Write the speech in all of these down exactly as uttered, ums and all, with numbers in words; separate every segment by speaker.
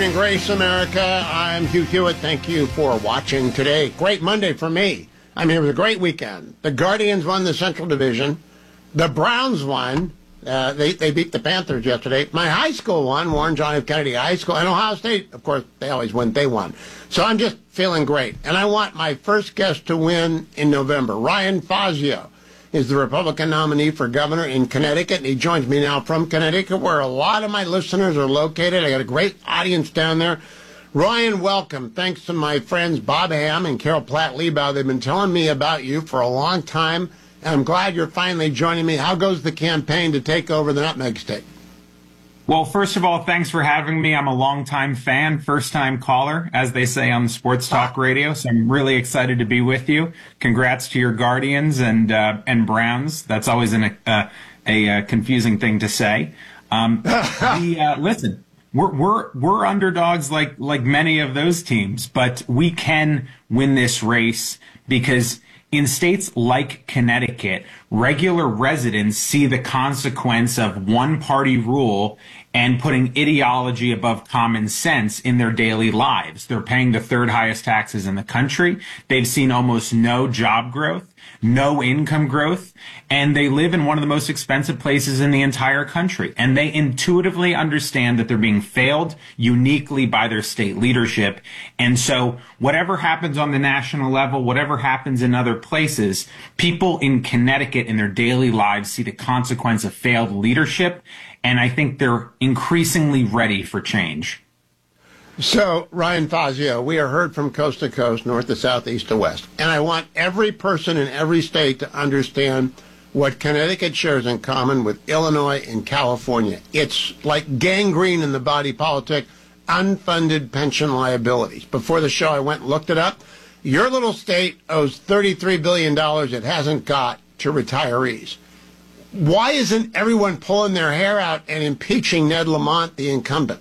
Speaker 1: evening, Grace America. I'm Hugh Hewitt. Thank you for watching today. Great Monday for me. I mean, it was a great weekend. The Guardians won the Central Division. The Browns won. Uh, they, they beat the Panthers yesterday. My high school won, Warren John F. Kennedy High School. And Ohio State, of course, they always win. They won. So I'm just feeling great. And I want my first guest to win in November. Ryan Fazio is the Republican nominee for governor in Connecticut, and he joins me now from Connecticut, where a lot of my listeners are located. I got a great audience down there. Ryan, welcome. Thanks to my friends Bob Ham and Carol Platt-Liebau. They've been telling me about you for a long time, and I'm glad you're finally joining me. How goes the campaign to take over the Nutmeg State?
Speaker 2: Well, first of all, thanks for having me. I'm a longtime fan, first-time caller, as they say on Sports Talk Radio. So I'm really excited to be with you. Congrats to your Guardians and uh, and Browns. That's always an, uh, a, a confusing thing to say. Um, the, uh, listen, we're we're we're underdogs like like many of those teams, but we can win this race because in states like Connecticut, regular residents see the consequence of one-party rule and putting ideology above common sense in their daily lives. They're paying the third highest taxes in the country. They've seen almost no job growth, no income growth, and they live in one of the most expensive places in the entire country. And they intuitively understand that they're being failed uniquely by their state leadership. And so whatever happens on the national level, whatever happens in other places, people in Connecticut in their daily lives see the consequence of failed leadership. And I think they're increasingly ready for change.
Speaker 1: So, Ryan Fazio, we are heard from coast to coast, north to south, east to west. And I want every person in every state to understand what Connecticut shares in common with Illinois and California. It's like gangrene in the body politic, unfunded pension liabilities. Before the show, I went and looked it up. Your little state owes thirty-three billion dollars it hasn't got to retirees. Why isn't everyone pulling their hair out and impeaching Ned Lamont, the incumbent?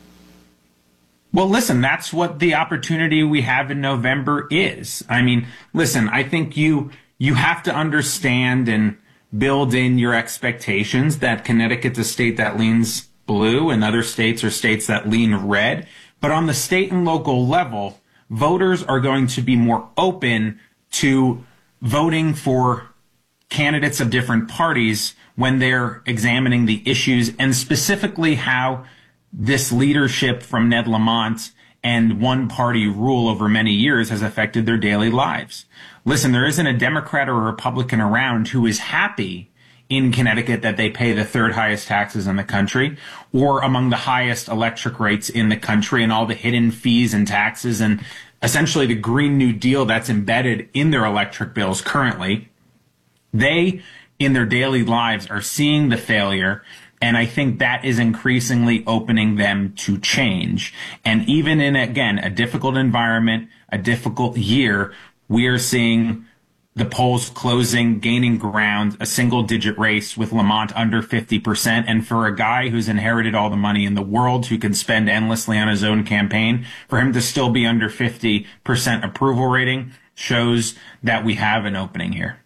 Speaker 2: Well, listen, that's what the opportunity we have in November is. I mean, listen, I think you you have to understand and build in your expectations that Connecticut's a state that leans blue and other states are states that lean red. But on the state and local level, voters are going to be more open to voting for candidates of different parties when they're examining the issues and specifically how this leadership from Ned Lamont and one-party rule over many years has affected their daily lives. Listen, there isn't a Democrat or a Republican around who is happy in Connecticut that they pay the third highest taxes in the country or among the highest electric rates in the country and all the hidden fees and taxes and essentially the Green New Deal that's embedded in their electric bills currently. They, in their daily lives, are seeing the failure, and I think that is increasingly opening them to change. And even in, again, a difficult environment, a difficult year, we are seeing the polls closing, gaining ground, a single-digit race with Lamont under fifty percent. And for a guy who's inherited all the money in the world, who can spend endlessly on his own campaign, for him to still be under fifty percent approval rating shows that we have an opening here.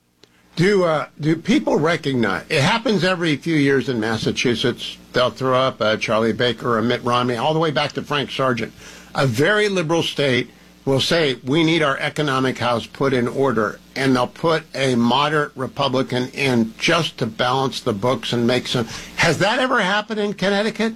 Speaker 1: Do uh, do people recognize, it happens every few years in Massachusetts, they'll throw up a Charlie Baker or Mitt Romney, all the way back to Frank Sargent. A very liberal state will say, we need our economic house put in order, and they'll put a moderate Republican in just to balance the books and make some. Has that ever happened in Connecticut?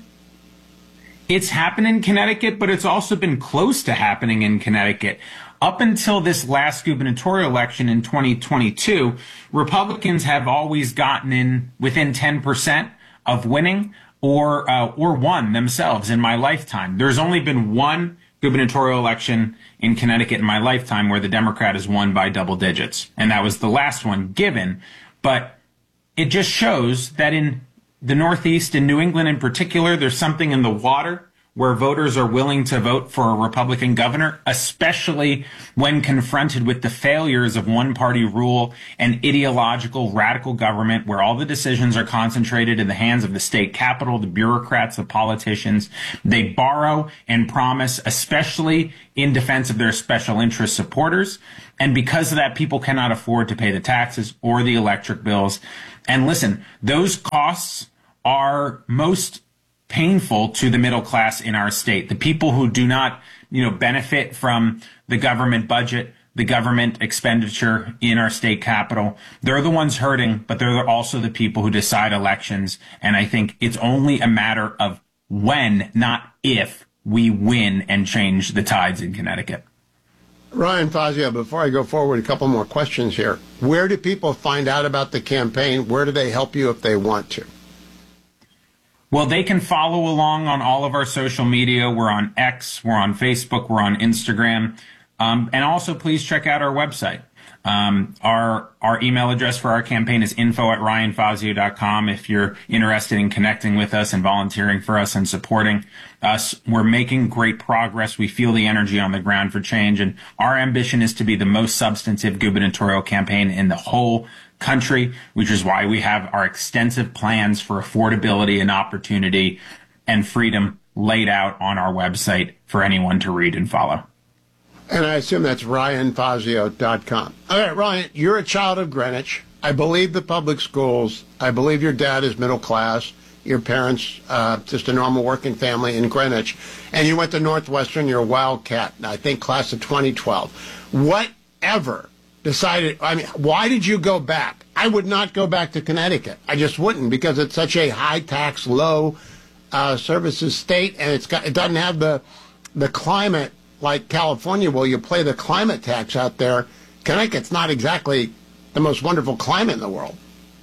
Speaker 2: It's happened in Connecticut, but it's also been close to happening in Connecticut. Up until this last gubernatorial election in twenty twenty-two, Republicans have always gotten in within ten percent of winning or uh, or won themselves in my lifetime. There's only been one gubernatorial election in Connecticut in my lifetime where the Democrat has won by double digits, and that was the last one given. But it just shows that in the Northeast, in New England in particular, there's something in the water where voters are willing to vote for a Republican governor, especially when confronted with the failures of one-party rule and ideological radical government where all the decisions are concentrated in the hands of the state capital, the bureaucrats, the politicians. They borrow and promise, especially in defense of their special interest supporters. And because of that, people cannot afford to pay the taxes or the electric bills. And listen, those costs are most painful to the middle class in our state. The people who do not, you know, benefit from the government budget, the government expenditure in our state capital. They're the ones hurting, but they're also the people who decide elections. And I think it's only a matter of when, not if, we win and change the tides in Connecticut.
Speaker 1: Ryan Fazio, before I go forward, a couple more questions here. Where do people find out about the campaign? Where do they help you if they want to?
Speaker 2: Well, they can follow along on all of our social media. We're on X, we're on Facebook, we're on Instagram. Um, and also, please check out our website. Um, our our email address for our campaign is info at ryan fazio dot com. If you're interested in connecting with us and volunteering for us and supporting us, we're making great progress. We feel the energy on the ground for change, and our ambition is to be the most substantive gubernatorial campaign in the whole country, which is why we have our extensive plans for affordability and opportunity and freedom laid out on our website for anyone to read and follow.
Speaker 1: And I assume that's ryan fazio dot com. All right, Ryan, you're a child of Greenwich. I believe the public schools. I believe your dad is middle class. Your parents, uh, just a normal working family in Greenwich. And you went to Northwestern. You're a Wildcat, I think class of twenty twelve. Whatever decided, I mean, why did you go back? I would not go back to Connecticut. I just wouldn't, because it's such a high tax, low uh, services state, and it's got, it doesn't have the the climate like California, will. You play the climate tax out there. Connecticut's not exactly the most wonderful climate in the world.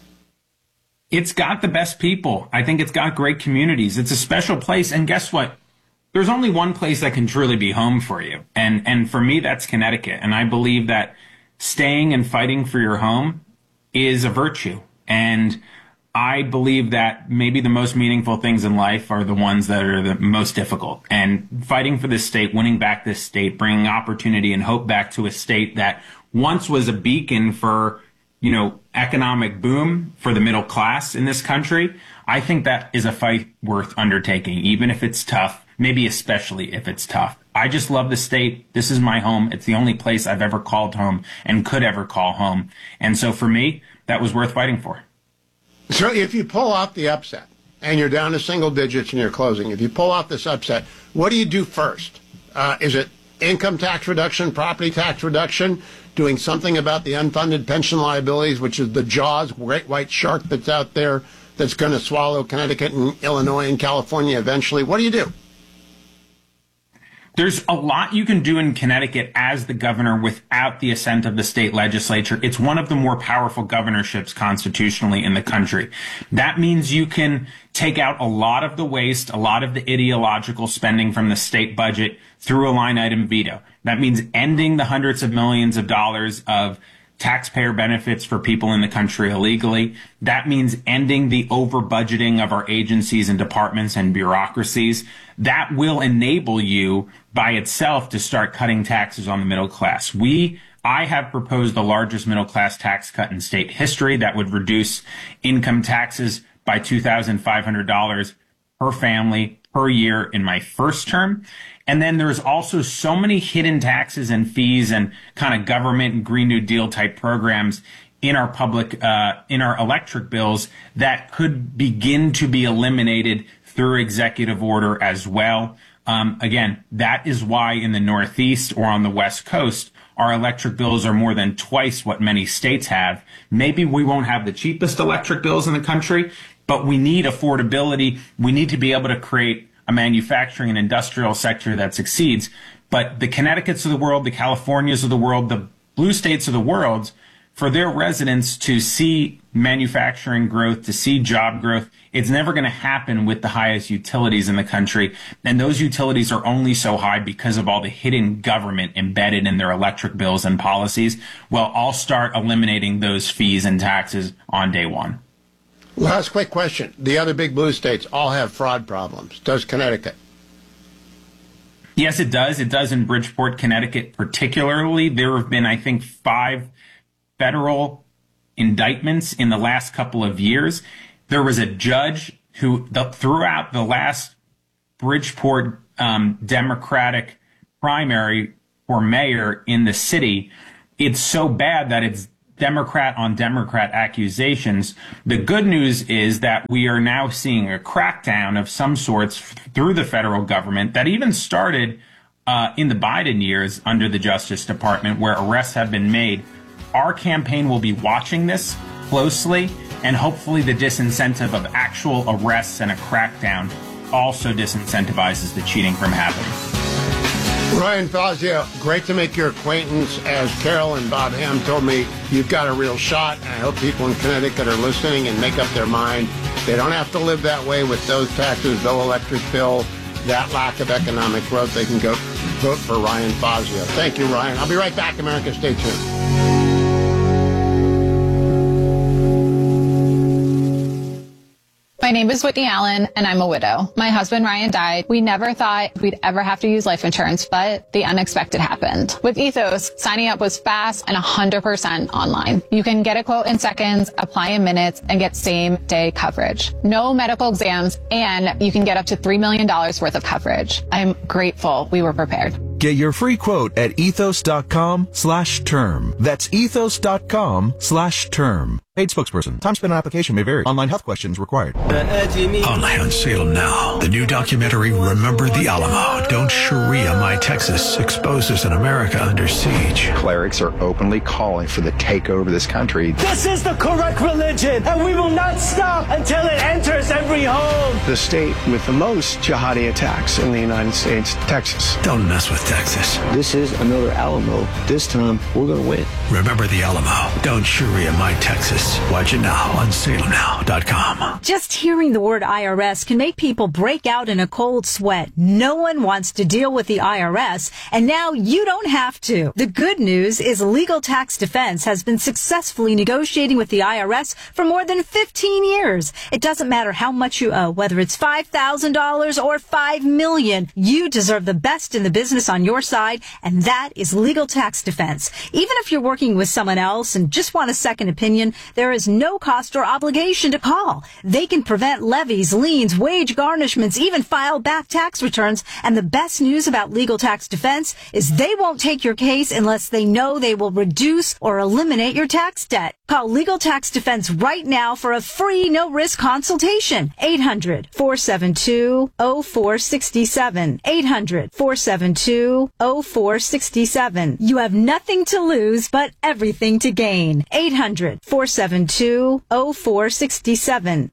Speaker 2: It's got the best people. I think it's got great communities. It's a special place. And guess what? There's only one place that can truly be home for you. And, and for me, that's Connecticut. And I believe that staying and fighting for your home is a virtue. And I believe that maybe the most meaningful things in life are the ones that are the most difficult. And fighting for this state, winning back this state, bringing opportunity and hope back to a state that once was a beacon for, you know, economic boom for the middle class in this country, I think that is a fight worth undertaking, even if it's tough, maybe especially if it's tough. I just love the state. This is my home. It's the only place I've ever called home and could ever call home. And so for me, that was worth fighting for.
Speaker 1: So if you pull off the upset and you're down to single digits and you're closing, if you pull off this upset, what do you do first? Uh, is it income tax reduction, property tax reduction, doing something about the unfunded pension liabilities, which is the Jaws, great white shark that's out there that's going to swallow Connecticut and Illinois and California eventually? What do you do?
Speaker 2: There's a lot you can do in Connecticut as the governor without the assent of the state legislature. It's one of the more powerful governorships constitutionally in the country. That means you can take out a lot of the waste, a lot of the ideological spending from the state budget through a line item veto. That means ending the hundreds of millions of dollars of taxpayer benefits for people in the country illegally. That means ending the over budgeting of our agencies and departments and bureaucracies. That will enable you by itself to start cutting taxes on the middle class. We, I have proposed the largest middle class tax cut in state history that would reduce income taxes by two thousand five hundred dollars per family per year in my first term. And then there's also so many hidden taxes and fees and kind of government and Green New Deal type programs in our public, uh, in our electric bills that could begin to be eliminated through executive order as well. Um, again, that is why in the Northeast or on the West Coast, our electric bills are more than twice what many states have. Maybe we won't have the cheapest electric bills in the country, but we need affordability. We need to be able to create a manufacturing and industrial sector that succeeds. But the Connecticut's of the world, the Californias of the world, the blue states of the world, for their residents to see manufacturing growth, to see job growth, it's never going to happen with the highest utilities in the country. And those utilities are only so high because of all the hidden government embedded in their electric bills and policies. Well, I'll start eliminating those fees and taxes on day one.
Speaker 1: Last quick question. The other big blue states all have fraud problems. Does Connecticut?
Speaker 2: Yes, it does. It does in Bridgeport, Connecticut particularly. There have been, I think, five federal indictments in the last couple of years. There was a judge who, the, throughout the last Bridgeport um, Democratic primary for mayor in the city, it's so bad that it's Democrat on Democrat accusations. The good news is that we are now seeing a crackdown of some sorts through the federal government that even started uh, in the Biden years under the Justice Department, where arrests have been made. Our campaign will be watching this closely, and hopefully the disincentive of actual arrests and a crackdown also disincentivizes the cheating from happening.
Speaker 1: Ryan Fazio, great to make your acquaintance. As Carol and Bob Ham told me, you've got a real shot. I hope people in Connecticut are listening and make up their mind. They don't have to live that way with those taxes, no electric bill, that lack of economic growth. They can go vote for Ryan Fazio. Thank you, Ryan. I'll be right back, America. Stay tuned.
Speaker 3: My name is Whitney Allen, and I'm a widow. My husband, Ryan, died. We never thought we'd ever have to use life insurance, but the unexpected happened. With Ethos, signing up was fast and one hundred percent online. You can get a quote in seconds, apply in minutes, and get same-day coverage. No medical exams, and you can get up to three million dollars worth of coverage. I'm grateful we were prepared.
Speaker 4: Get your free quote at ethos.com slash term. That's ethos.com slash term. Paid spokesperson. Time spent on application may vary. Online health questions required.
Speaker 5: Only on Salem now. The new documentary, Remember the Alamo. Don't Sharia My Texas exposes an America under siege.
Speaker 6: Clerics are openly calling for the takeover of this country.
Speaker 7: This is the correct religion, and we will not stop until it enters every home.
Speaker 6: The state with the most jihadi attacks in the United States, Texas.
Speaker 5: Don't mess with Texas.
Speaker 8: This is another Alamo. This time, we're going to win.
Speaker 5: Remember the Alamo. Don't Sharia My Texas. Watch it now on salem now dot com.
Speaker 9: Just hearing the word I R S can make people break out in a cold sweat. No one wants to deal with the I R S, and now you don't have to. The good news is Legal Tax Defense has been successfully negotiating with the I R S for more than fifteen years. It doesn't matter how much you owe, whether it's five thousand dollars or five million dollars. You deserve the best in the business on your side, and that is Legal Tax Defense. Even if you're working with someone else and just want a second opinion, there is no cost or obligation to call. They can prevent levies, liens, wage garnishments, even file back tax returns. And the best news about Legal Tax Defense is they won't take your case unless they know they will reduce or eliminate your tax debt. Call Legal Tax Defense right now for a free no-risk consultation. eight hundred, four seven two, oh four six seven. eight hundred, four seven two, oh four six seven. You have nothing to lose but everything to gain. eight hundred, four seven two, oh four six seven.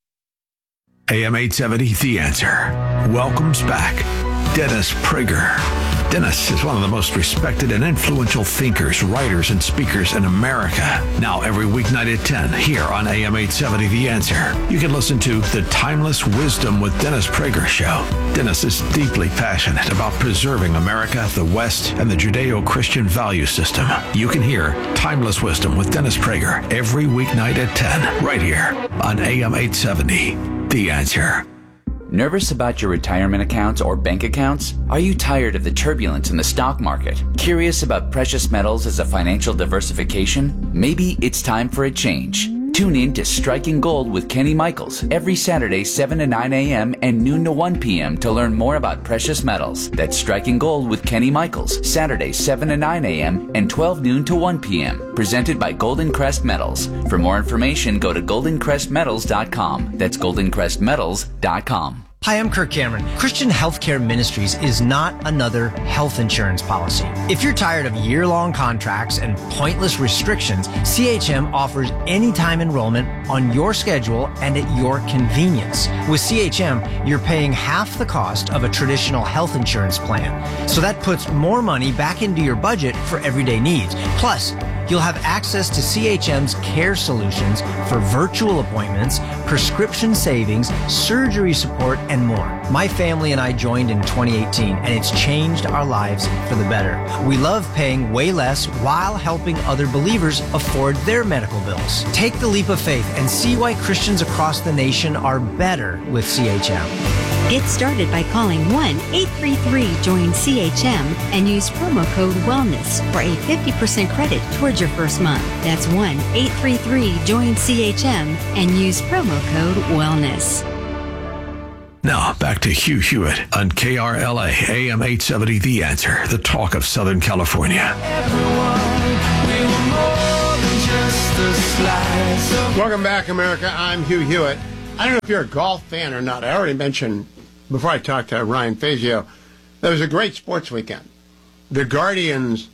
Speaker 5: A M eight seventy, The Answer, welcomes back Dennis Prager. Dennis is one of the most respected and influential thinkers, writers, and speakers in America. Now every weeknight at ten here on A M eight seventy, The Answer, you can listen to The Timeless Wisdom with Dennis Prager show. Dennis is deeply passionate about preserving America, the West, and the Judeo-Christian value system. You can hear Timeless Wisdom with Dennis Prager every weeknight at ten right here on A M eight seventy, The Answer.
Speaker 10: Nervous about your retirement accounts or bank accounts? Are you tired of the turbulence in the stock market? Curious about precious metals as a financial diversification? Maybe it's time for a change. Tune in to Striking Gold with Kenny Michaels every Saturday, seven to nine a.m. and noon to one p.m. to learn more about precious metals. That's Striking Gold with Kenny Michaels, Saturday, seven to nine a.m. and twelve noon to one p.m. Presented by Golden Crest Metals. For more information, go to golden crest metals dot com. That's golden crest metals dot com.
Speaker 11: Hi, I'm Kirk Cameron. Christian Healthcare Ministries is not another health insurance policy. If you're tired of year-long contracts and pointless restrictions, C H M offers anytime enrollment on your schedule and at your convenience. With C H M, you're paying half the cost of a traditional health insurance plan. So that puts more money back into your budget for everyday needs. Plus, you'll have access to C H M's care solutions for virtual appointments, prescription savings, surgery support, and more. My family and I joined in twenty eighteen, and it's changed our lives for the better. We love paying way less while helping other believers afford their medical bills. Take the leap of faith and see why Christians across the nation are better with C H M.
Speaker 12: Get started by calling one eight three three join C H M and use promo code WELLNESS for a fifty percent credit towards your first month. That's one eight three three join C H M and use promo code WELLNESS.
Speaker 5: Now, back to Hugh Hewitt on K R L A, A M eight seventy, The Answer, the talk of Southern California.
Speaker 13: Everyone, we were more than just
Speaker 1: Welcome back, America. I'm Hugh Hewitt. I don't know if you're a golf fan or not. I already mentioned before I talked to Ryan Fazio, there was a great sports weekend. The Guardians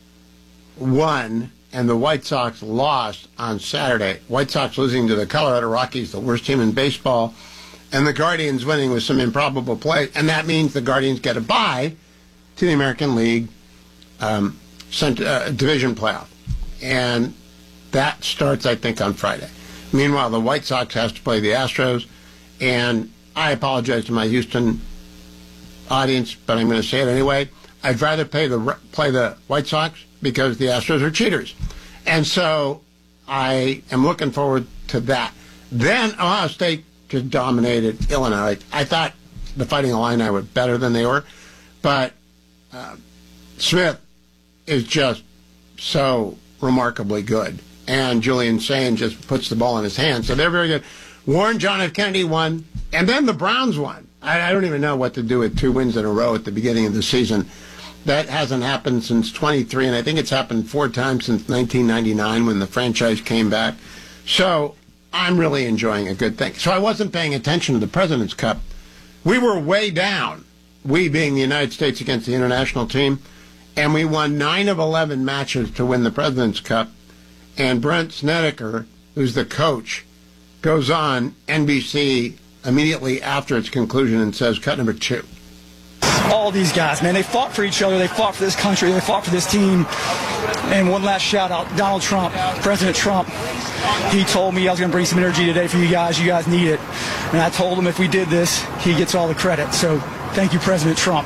Speaker 1: won and the White Sox lost on Saturday. White Sox losing to the Colorado Rockies, the worst team in baseball, and the Guardians winning with some improbable play. And that means the Guardians get a bye to the American League um, cent- uh, division playoff. And that starts, I think, on Friday. Meanwhile, the White Sox has to play the Astros, and I apologize to my Houston audience, but I'm going to say it anyway. I'd rather play the play the White Sox because the Astros are cheaters. And so I am looking forward to that. Then Ohio State just dominated Illinois. I thought the Fighting Illini were better than they were, but uh, Smith is just so remarkably good. And Julian Sain just puts the ball in his hand. So they're very good. Warren John F. Kennedy won, and then the Browns won. I, I don't even know what to do with two wins in a row at the beginning of the season. That hasn't happened since twenty-three, and I think it's happened four times since nineteen ninety-nine when the franchise came back. So I'm really enjoying a good thing. So I wasn't paying attention to the President's Cup. We were way down, we being the United States against the international team, and we won nine of eleven matches to win the President's Cup. And Brent Snedeker, who's the coach, goes on N B C immediately after its conclusion and says, cut number two.
Speaker 13: All these guys, man, they fought for each other. They fought for this country. They fought for this team. And one last shout out, Donald Trump, President Trump. He told me I was going to bring some energy today for you guys. You guys need it. And I told him if we did this, he gets all the credit. So thank you, President Trump.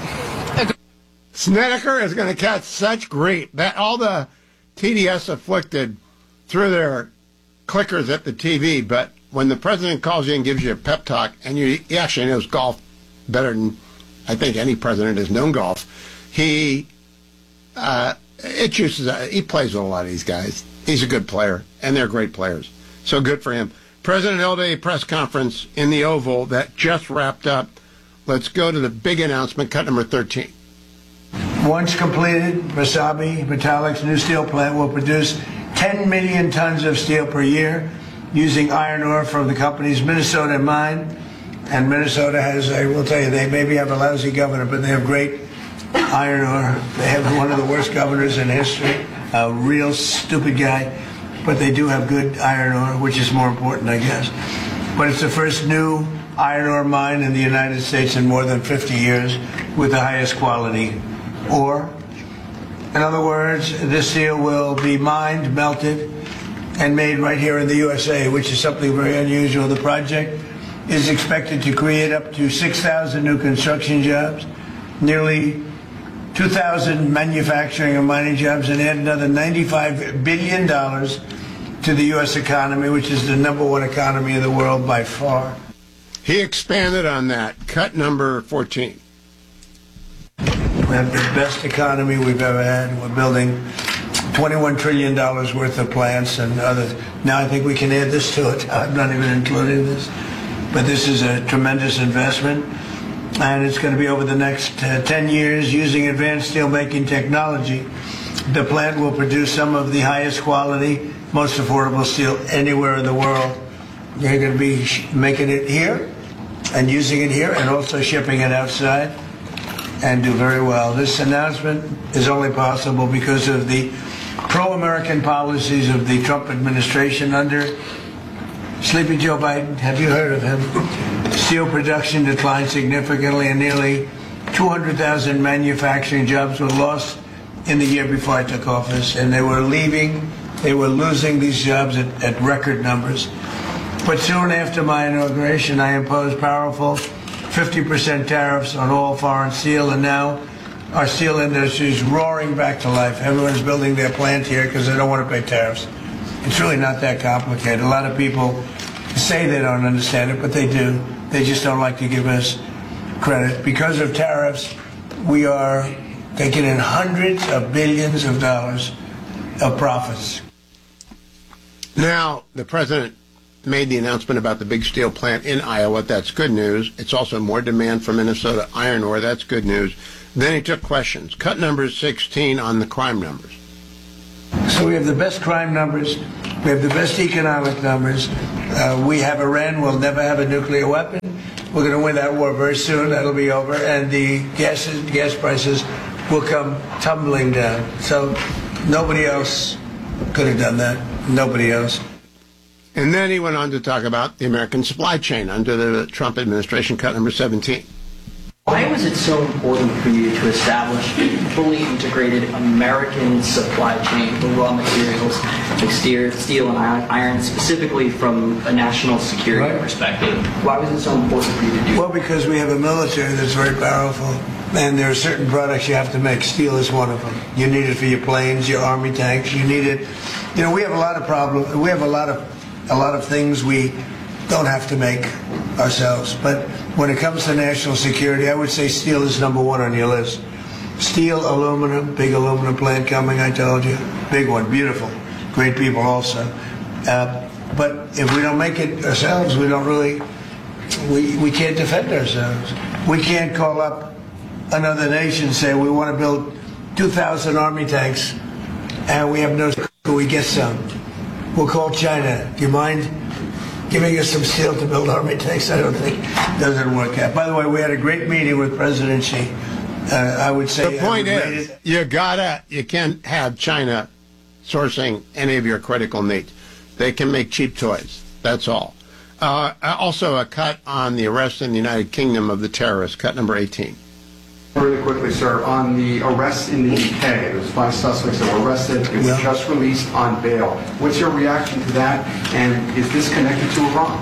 Speaker 1: Snedeker is going to catch such grief that all the T D S afflicted through their clickers at the T V, but when the president calls you and gives you a pep talk, and you, he actually knows golf better than I think any president has known golf, he uh, it juices. He plays with a lot of these guys. He's a good player, and they're great players. So good for him. President All-Day press conference in the Oval that just wrapped up. Let's go to the big announcement, cut number thirteen.
Speaker 14: Once completed, Wasabi Metallic's new steel plant will produce ten million tons of steel per year using iron ore from the company's Minnesota mine. And Minnesota has, I will tell you, they maybe have a lousy governor, but they have great iron ore. They have one of the worst governors in history, a real stupid guy, but they do have good iron ore, which is more important, I guess. But it's the first new iron ore mine in the United States in more than fifty years with the highest quality ore. In other words, this steel will be mined, melted, and made right here in the U S A, which is something very unusual. The project is expected to create up to six thousand new construction jobs, nearly two thousand manufacturing and mining jobs, and add another ninety-five billion dollars to the U S economy, which is the number one economy in the world by far.
Speaker 1: He expanded on that. Cut number fourteen.
Speaker 14: We have the best economy we've ever had. We're building twenty-one trillion dollars worth of plants and others. Now I think we can add this to it. I'm not even including this. But this is a tremendous investment. And it's going to be over the next uh, ten years using advanced steelmaking technology. The plant will produce some of the highest quality, most affordable steel anywhere in the world. They're going to be making it here and using it here and also shipping it outside and do very well. This announcement is only possible because of the pro-American policies of the Trump administration under Sleepy Joe Biden. Have you heard of him? Steel production declined significantly and nearly two hundred thousand manufacturing jobs were lost in the year before I took office, and they were leaving, they were losing these jobs at, at record numbers. But soon after my inauguration, I imposed powerful fifty percent tariffs on all foreign steel, and now our steel industry is roaring back to life. Everyone's building their plant here because they don't want to pay tariffs. It's really not that complicated. A lot of people say they don't understand it, but they do. They just don't like to give us credit. Because of tariffs, we are taking in hundreds of billions of dollars of profits.
Speaker 1: Now, the president made the announcement about the big steel plant in Iowa. That's good news. It's also more demand for Minnesota iron ore. That's good news. Then he took questions. Cut number sixteen on the crime numbers.
Speaker 14: So we have the best crime numbers We have the best economic numbers. Uh, we have Iran. We'll never have a nuclear weapon. We're going to win that war very soon. That'll be over. And the gas, gas prices will come tumbling down. So nobody else could have done that. Nobody else.
Speaker 1: And then he went on to talk about the American supply chain under the Trump administration, cut number seventeen.
Speaker 15: Why was it so important for you to establish a fully integrated American supply chain for raw materials like steel, steel and iron, specifically from a national security right. perspective? Why was it so important for you to do
Speaker 14: Well, because we have a military that's very powerful, and there are certain products you have to make. Steel is one of them. You need it for your planes, your army tanks. You need it. You know, we have a lot of problems. We have a lot of a lot of things we don't have to make ourselves. But when it comes to national security, I would say steel is number one on your list. Steel, aluminum, big aluminum plant coming, I told you. Big one, beautiful. Great people also. Uh, but if we don't make it ourselves, we don't really, we, we can't defend ourselves. We can't call up another nation and say we want to build two thousand army tanks and we have no, we get some. We'll call China. Do you mind giving us some steel to build army tanks? I don't think it doesn't work out. By the way, we had a great meeting with President Xi. Uh, I would say
Speaker 1: the point is,
Speaker 14: it.
Speaker 1: you gotta, you can't have China sourcing any of your critical needs. They can make cheap toys. That's all. Uh, also, a cut on the arrest in the United Kingdom of the terrorist, cut number eighteen.
Speaker 16: Really quickly, sir, on the arrest in the U K, there's five suspects that were arrested. They were yeah. just released on bail. What's your reaction to that? And is this connected to Iran?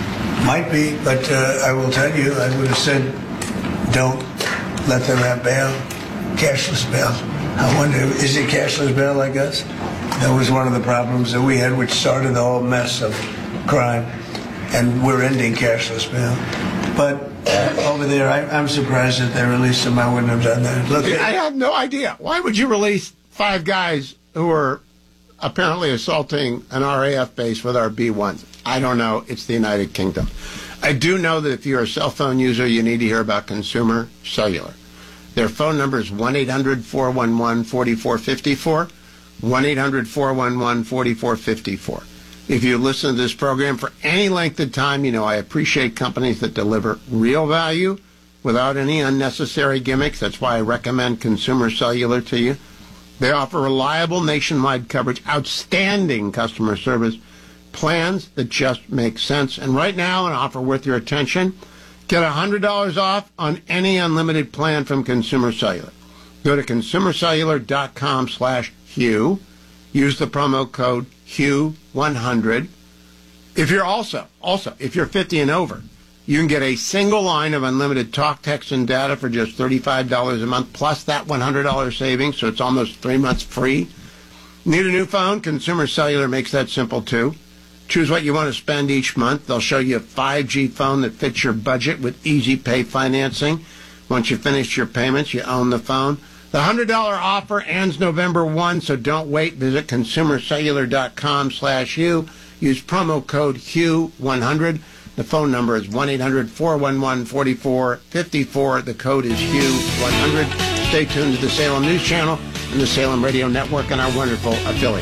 Speaker 14: Might be, but uh, I will tell you, I would have said, don't let them have bail, cashless bail. I wonder, is it cashless bail like us? That was one of the problems that we had, which started the whole mess of crime, and we're ending cashless bail. But uh, over there, I, I'm surprised that they released them. I wouldn't have done that. Look,
Speaker 1: I have no idea. Why would you release five guys who were apparently assaulting an R A F base with our B ones? I don't know. It's the United Kingdom. I do know that if you're a cell phone user, you need to hear about Consumer Cellular. Their phone number is one eight hundred, four one one, four four five four, one eight hundred, four one one, four four five four. If you listen to this program for any length of time, you know I appreciate companies that deliver real value without any unnecessary gimmicks. That's why I recommend Consumer Cellular to you. They offer reliable nationwide coverage, outstanding customer service, plans that just make sense. And right now, an offer worth your attention. Get one hundred dollars off on any unlimited plan from Consumer Cellular. Go to consumercellular.com slash Hugh. Use the promo code Hugh one hundred. If you're also, also, if you're fifty and over, you can get a single line of unlimited talk, text, and data for just thirty-five dollars a month, plus that one hundred dollars savings, so it's almost three months free. Need a new phone? Consumer Cellular makes that simple, too. Choose what you want to spend each month. They'll show you a five G phone that fits your budget with easy pay financing. Once you finish your payments, you own the phone. The one hundred dollars offer ends November first, so don't wait. Visit consumercellular.com slash Hugh. Use promo code Hugh one hundred. The phone number is one eight hundred, four one one, four four five four. The code is Hugh one hundred. Stay tuned to the Salem News Channel and the Salem Radio Network and our wonderful affiliates.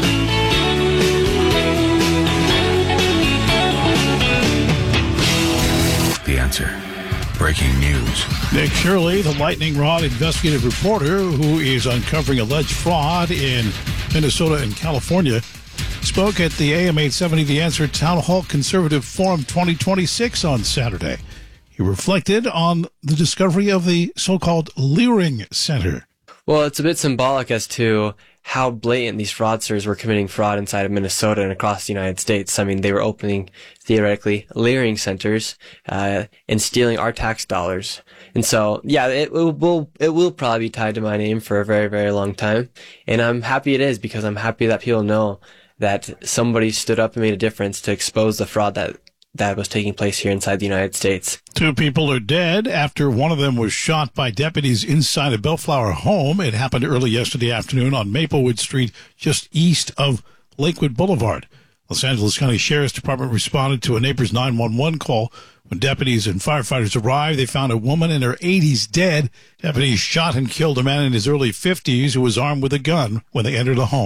Speaker 5: The Answer. Breaking news.
Speaker 17: Nick Shirley, the lightning rod investigative reporter who is uncovering alleged fraud in Minnesota and California, spoke at the A M eight seventy The Answer Town Hall Conservative Forum twenty twenty-six on Saturday. He reflected on the discovery of the so-called Leering Center.
Speaker 18: Well, it's a bit symbolic as to how blatant these fraudsters were committing fraud inside of Minnesota and across the United States. I mean, they were opening, theoretically, Leering centers, uh, and stealing our tax dollars. And so, yeah, it, it will, it will probably be tied to my name for a very, very long time. And I'm happy it is, because I'm happy that people know that somebody stood up and made a difference to expose the fraud that that was taking place here inside the United States.
Speaker 17: Two people are dead after one of them was shot by deputies inside a Bellflower home. It happened early yesterday afternoon on Maplewood Street, just east of Lakewood Boulevard. Los Angeles County Sheriff's Department responded to a neighbor's nine one one call. When deputies and firefighters arrived, they found a woman in her eighties dead. Deputies shot and killed a man in his early fifties who was armed with a gun when they entered the home.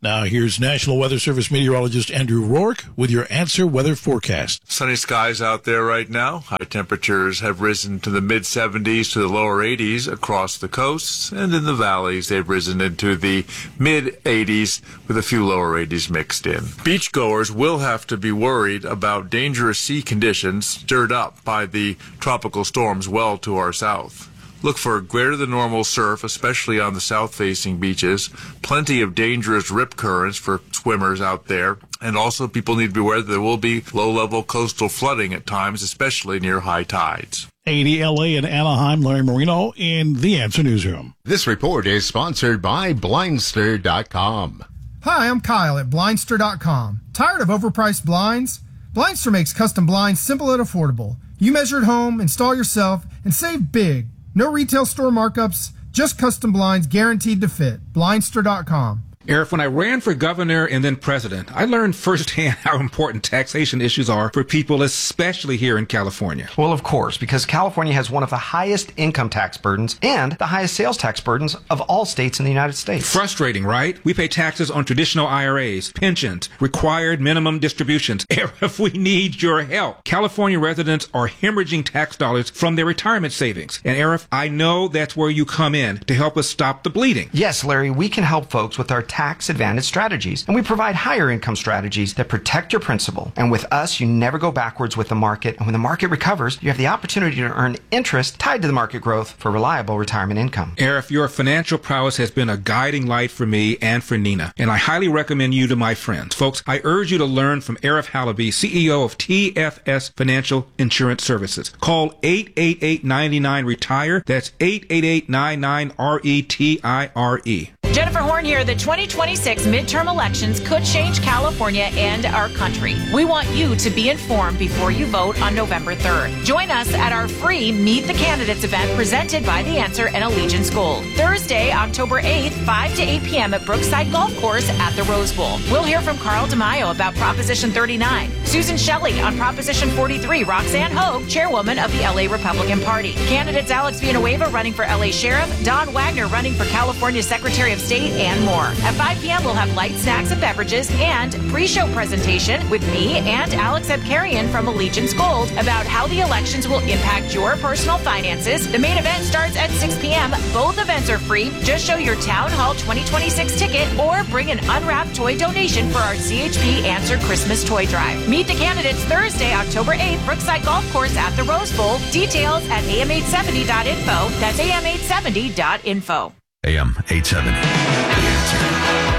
Speaker 17: Now here's National Weather Service meteorologist Andrew Rourke with your Answer Weather forecast.
Speaker 19: Sunny skies out there right now. High temperatures have risen to the mid seventies to the lower eighties across the coasts, and in the valleys they've risen into the mid eighties with a few lower eighties mixed in. Beachgoers will have to be worried about dangerous sea conditions stirred up by the tropical storms well to our south. Look for greater than normal surf, especially on the south-facing beaches. Plenty of dangerous rip currents for swimmers out there. And also people need to be aware that there will be low-level coastal flooding at times, especially near high tides.
Speaker 17: eighty L A and Anaheim, Larry Marino in the Answer Newsroom.
Speaker 20: This report is sponsored by Blindster dot com.
Speaker 21: Hi, I'm Kyle at Blindster dot com. Tired of overpriced blinds? Blindster makes custom blinds simple and affordable. You measure at home, install yourself, and save big. No retail store markups, just custom blinds guaranteed to fit. Blindster dot com.
Speaker 22: Eric, when I ran for governor and then president, I learned firsthand how important taxation issues are for people, especially here in California.
Speaker 23: Well, of course, because California has one of the highest income tax burdens and the highest sales tax burdens of all states in the United States.
Speaker 22: Frustrating, right? We pay taxes on traditional I R As, pensions, required minimum distributions. Eric, we need your help. California residents are hemorrhaging tax dollars from their retirement savings. And Eric, I know that's where you come in to help us stop the bleeding.
Speaker 23: Yes, Larry, we can help folks with our tax advantage strategies, and we provide higher income strategies that protect your principal. And with us, you never go backwards with the market, and when the market recovers, you have the opportunity to earn interest tied to the market growth for reliable retirement income.
Speaker 22: Arif, your financial prowess has been a guiding light for me and for Nina, and I highly recommend you to my friends. Folks, I urge you to learn from Arif Halaby, C E O of T F S Financial Insurance Services. Call eight eight eight, nine nine, RETIRE. That's eight eight eight, nine nine, R E T I R E.
Speaker 24: Jennifer Horn here. The twenty twenty-six midterm elections could change California and our country. We want you to be informed before you vote on November third. Join us at our free Meet the Candidates event presented by The Answer and Allegiance Gold. Thursday, October eighth, five to eight p.m. at Brookside Golf Course at the Rose Bowl. We'll hear from Carl DeMaio about Proposition thirty-nine, Susan Shelley on Proposition forty-three, Roxanne Hogue, chairwoman of the L A Republican Party. Candidates Alex Villanueva running for L A Sheriff, Don Wagner running for California Secretary of State, and more. At five p.m. we'll have light snacks and beverages and pre-show presentation with me and Alex Abkarian from Allegiance Gold about how the elections will impact your personal finances. The main event starts at six p.m. Both events are free. Just show your Town Hall twenty twenty-six ticket or bring an unwrapped toy donation for our C H P Answer Christmas Toy Drive. Meet the candidates Thursday, October eighth, Brookside Golf Course at the Rose Bowl. Details at A M eight seventy dot info. That's A M eight seventy dot info.
Speaker 5: A M eight seventy. The Answer.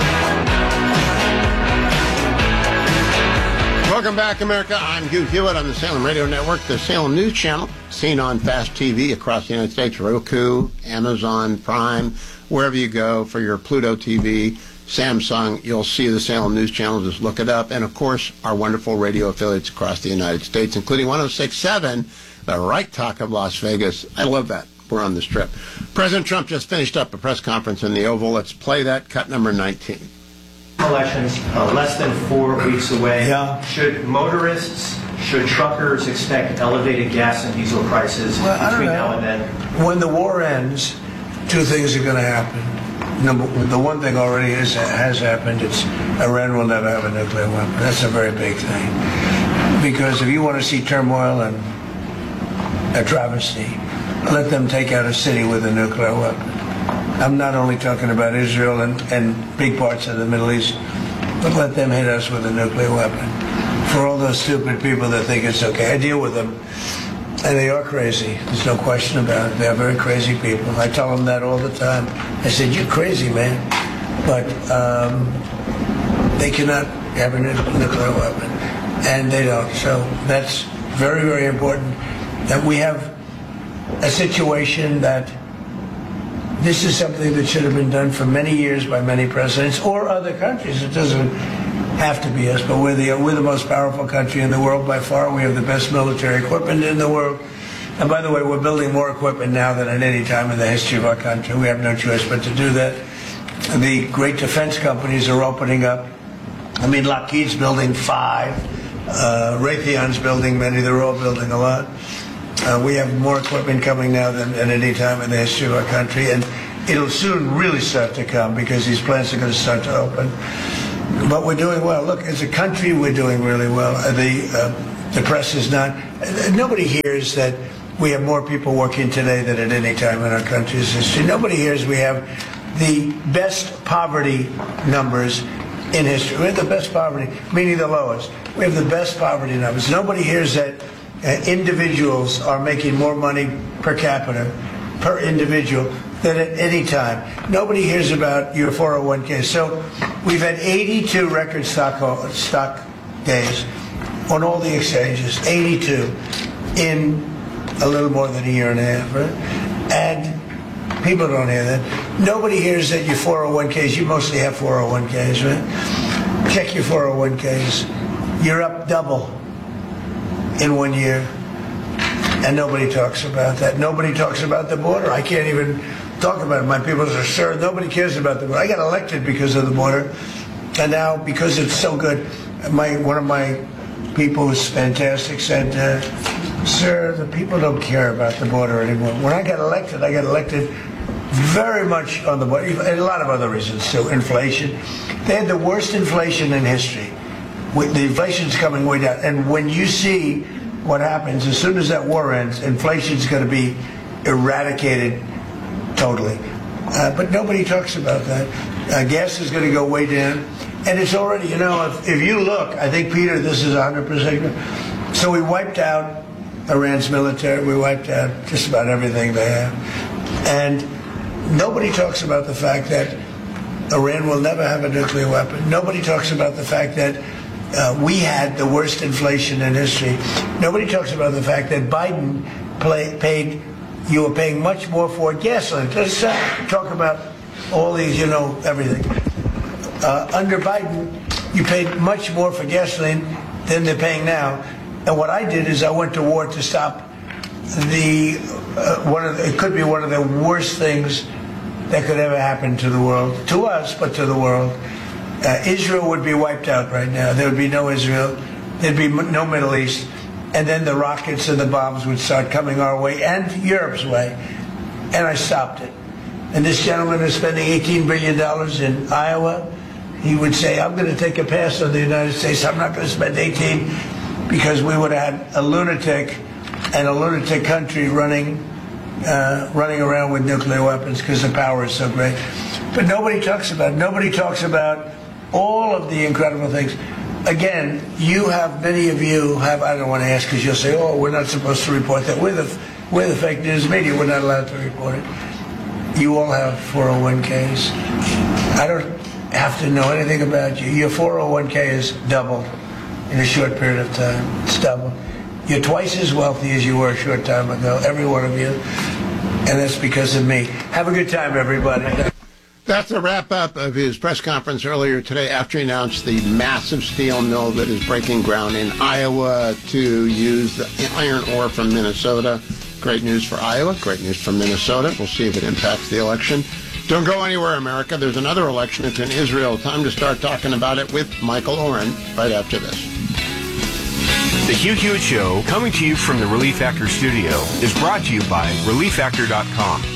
Speaker 1: Welcome back, America. I'm Hugh Hewitt on the Salem Radio Network, the Salem News Channel, seen on Fast T V across the United States, Roku, Amazon Prime, wherever you go for your Pluto T V, Samsung, you'll see the Salem News Channel. Just look it up. And, of course, our wonderful radio affiliates across the United States, including one oh six point seven, the Right Talk of Las Vegas. I love that. We're on the Strip. President Trump just finished up a press conference in the Oval. Let's play that, cut number nineteen.
Speaker 25: Elections uh, less than four weeks away.
Speaker 14: Yeah.
Speaker 25: Should motorists, should truckers expect elevated gas and diesel prices
Speaker 14: well,
Speaker 25: between now and then?
Speaker 14: When the war ends, two things are going to happen. Number, the one thing already is, has happened. It's Iran will never have a nuclear weapon. That's a very big thing. Because if you want to see turmoil and a travesty, let them take out a city with a nuclear weapon. I'm not only talking about Israel and, and big parts of the Middle East, but let them hit us with a nuclear weapon. For all those stupid people that think it's okay, I deal with them, and they are crazy. There's no question about it. They are very crazy people. I tell them that all the time. I said, you're crazy, man. But um, they cannot have a nuclear weapon, and they don't. So that's very, very important that we have a situation that this is something that should have been done for many years by many presidents or other countries. It doesn't have to be us, but we're the, we're the most powerful country in the world by far. We have the best military equipment in the world. And by the way, we're building more equipment now than at any time in the history of our country. We have no choice but to do that. The great defense companies are opening up. I mean, Lockheed's building five. Uh, Raytheon's building many. They're all building a lot. Uh, we have more equipment coming now than at any time in the history of our country, and it'll soon really start to come because these plants are going to start to open. But we're doing well. Look, as a country, we're doing really well. Uh, the uh, the press is not. Uh, nobody hears that we have more people working today than at any time in our country's history. Nobody hears we have the best poverty numbers in history. We have the best poverty, meaning the lowest. We have the best poverty numbers. Nobody hears that uh, individuals are making more money per capita, per individual, than at any time. Nobody hears about your four oh one k. So we've had eighty-two record stock, stock days on all the exchanges, eighty-two in a little more than a year and a half, right? And people don't hear that. Nobody hears that your four oh one k's, you mostly have four oh one k's, right? Check your four oh one k's. You're up double in one year. And nobody talks about that. Nobody talks about the border. I can't even talk about it. My people say, sir, nobody cares about the border. I got elected because of the border. And now, because it's so good, my one of my people who's fantastic said, uh, sir, the people don't care about the border anymore. When I got elected, I got elected very much on the border, and a lot of other reasons too. Inflation. They had the worst inflation in history. The inflation's coming way down. And when you see what happens, as soon as that war ends, inflation's going to be eradicated totally. Uh, but nobody talks about that. Uh, gas is going to go way down. And it's already, you know, if, if you look, I think, Peter, this is one hundred percent. So we wiped out Iran's military. We wiped out just about everything they have. And nobody talks about the fact that Iran will never have a nuclear weapon. Nobody talks about the fact that uh, we had the worst inflation in history. Nobody talks about the fact that Biden play, paid, you were paying much more for gasoline. Let's uh, talk about all these, you know, everything. Uh, under Biden, you paid much more for gasoline than they're paying now. And what I did is I went to war to stop the uh, one of the, it could be one of the worst things that could ever happen to the world, to us, but to the world. Uh, Israel would be wiped out right now. There would be no Israel. There'd be no Middle East. And then the rockets and the bombs would start coming our way and Europe's way. And I stopped it. And this gentleman is spending eighteen billion dollars in Iowa. He would say, I'm going to take a pass on the United States. I'm not going to spend eighteen because we would have had a lunatic and a lunatic country running uh, running around with nuclear weapons because the power is so great. But nobody talks about it. Nobody talks about all of the incredible things. Again, you have, many of you have, I don't want to ask because you'll say, oh, we're not supposed to report that. We're the, we're the fake news media. We're not allowed to report it. You all have four oh one k's. I don't have to know anything about you. Your four oh one k is doubled in a short period of time. It's doubled. You're twice as wealthy as you were a short time ago, every one of you. And that's because of me. Have a good time, everybody.
Speaker 1: That's a wrap-up of his press conference earlier today after he announced the massive steel mill that is breaking ground in Iowa to use the iron ore from Minnesota. Great news for Iowa, great news for Minnesota. We'll see if it impacts the election. Don't go anywhere, America. There's another election. It's in Israel. Time to start talking about it with Michael Oren right after this.
Speaker 2: The Hugh Hewitt Show, coming to you from the Relief Factor studio, is brought to you by Relief Factor dot com.